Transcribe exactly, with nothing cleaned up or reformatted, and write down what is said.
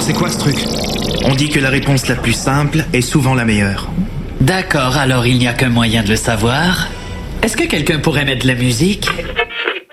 C'est quoi ce truc? On dit que la réponse la plus simple est souvent la meilleure. D'accord, alors il n'y a qu'un moyen de le savoir. Est-ce que quelqu'un pourrait mettre de la musique?